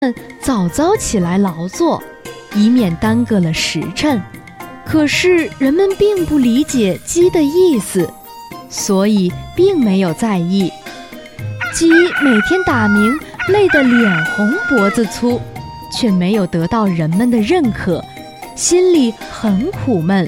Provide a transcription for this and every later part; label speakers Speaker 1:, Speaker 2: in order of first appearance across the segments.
Speaker 1: 早早起来劳作，以免耽搁了时辰。可是人们并不理解鸡的意思，所以并没有在意。鸡每天打鸣，累得脸红脖子粗，却没有得到人们的认可，心里很苦闷。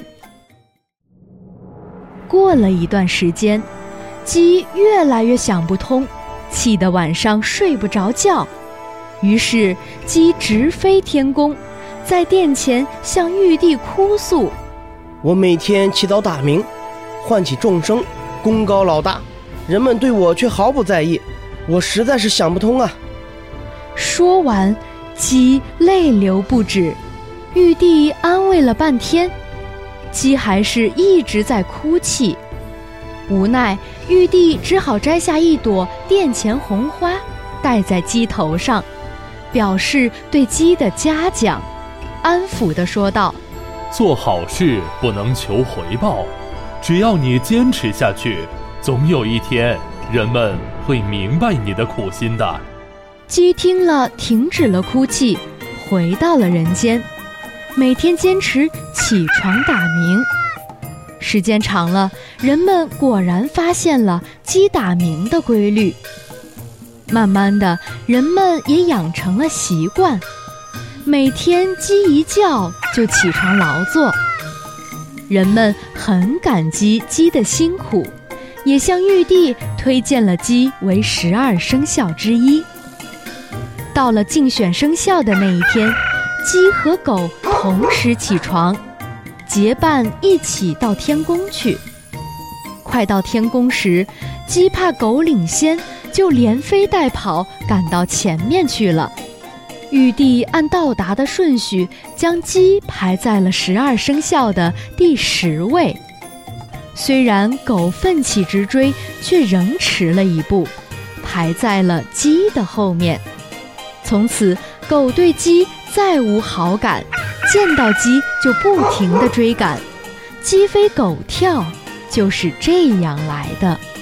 Speaker 1: 过了一段时间，鸡越来越想不通，气得晚上睡不着觉。于是鸡直飞天宫，在殿前向玉帝哭诉：
Speaker 2: 我每天起早打鸣，唤起众生，功高老大，人们对我却毫不在意，我实在是想不通啊。
Speaker 1: 说完，鸡泪流不止。玉帝安慰了半天，鸡还是一直在哭泣。无奈，玉帝只好摘下一朵殿前红花，戴在鸡头上，表示对鸡的嘉奖，安抚地说道：
Speaker 3: 做好事不能求回报，只要你坚持下去，总有一天人们会明白你的苦心的。
Speaker 1: 鸡听了，停止了哭泣，回到了人间，每天坚持起床打鸣。时间长了，人们果然发现了鸡打鸣的规律。慢慢的，人们也养成了习惯，每天鸡一叫就起床劳作。人们很感激鸡的辛苦，也向玉帝推荐了鸡为12生肖之一。到了竞选生肖的那一天，鸡和狗同时起床，结伴一起到天宫去。快到天宫时，鸡怕狗领先，就连飞带跑赶到前面去了。玉帝按到达的顺序，将鸡排在了12生肖的第10位。虽然狗奋起直追，却仍迟了一步，排在了鸡的后面。从此，狗对鸡再无好感，见到鸡就不停地追赶，鸡飞狗跳就是这样来的。